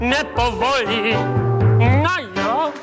nepovolí. No jo.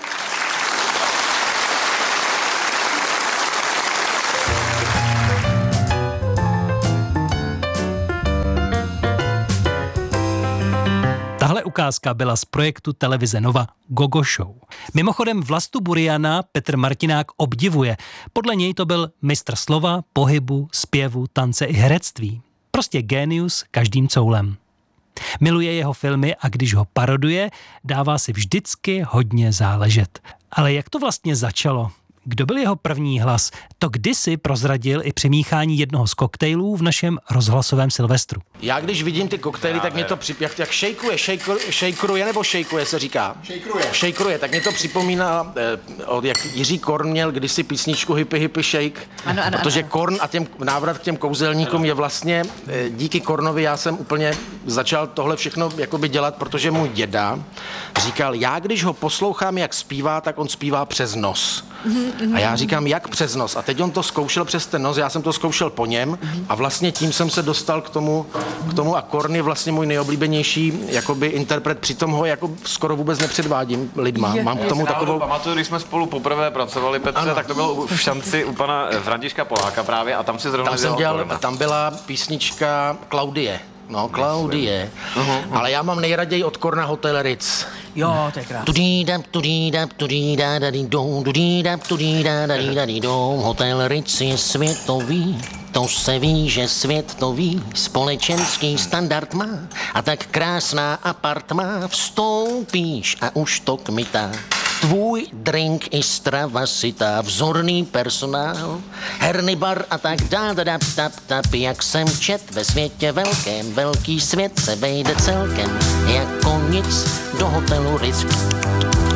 Tahle ukázka byla z projektu televize Nova Gogo Show. Mimochodem Vlastu Buriana Petr Martinák obdivuje. Podle něj to byl mistr slova, pohybu, zpěvu, tance i herectví. Prostě génius každým coulem. Miluje jeho filmy a když ho paroduje, dává si vždycky hodně záležet. Ale jak to vlastně začalo? Kdo byl jeho první hlas? To kdysi prozradil i při míchání jednoho z koktejlů v našem rozhlasovém Silvestru. Já když vidím ty koktejly, tak mě to jak šejkruje nebo šejkuje se říká? Šejkruje, tak mě to připomíná, jak Jiří Korn měl kdysi písničku Hippie Hippie Shake, protože Korn a návrat k těm kouzelníkům je vlastně, díky Kornovi já jsem úplně začal tohle všechno jakoby dělat, protože můj děda říkal, já když ho poslouchám, jak zpívá, tak on zpívá přes nos. A já říkám, jak přes nos? A teď on to zkoušel přes ten nos, já jsem to zkoušel po něm a vlastně tím jsem se dostal k tomu a Korn je vlastně můj nejoblíbenější jakoby interpret, přitom ho jako skoro vůbec nepředvádím lidma. Mám k tomu takovou... Pamatuju, když jsme spolu poprvé pracovali, Petře, ano. Tak to bylo v Šanci u pana Františka Poláka právě a tam si zrovna tam byla písnička Klaudie. No, Klaudie. Ale já mám nejraději od Korna Hotel Ritz. Jo, to je krásný. Hotel Ritz je světový, to se ví, že svět to ví, společenský standard má a tak krásná apartma, vstoupíš a už to kmitá. Tvůj drink i strava sitá, vzorný personál, herny bar a tak dál, jak jsem čet ve světě velkém, velký svět se vejde celkem, jako nic do hotelu Ritz.